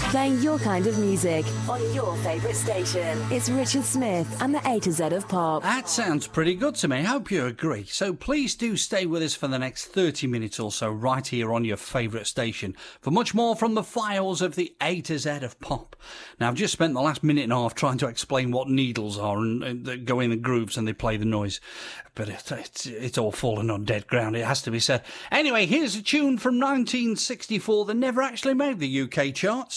Playing your kind of music on your favourite station. It's Richard Smith and the A to Z of Pop. That sounds pretty good to me. Hope you agree. So please do stay with us for the next 30 minutes or so right here on your favourite station for much more from the files of the A to Z of Pop. Now, I've just spent the last minute and a half trying to explain what needles are and that go in the grooves and they play the noise. But it's all fallen on dead ground, it has to be said. Anyway, here's a tune from 1964 that never actually made the UK charts.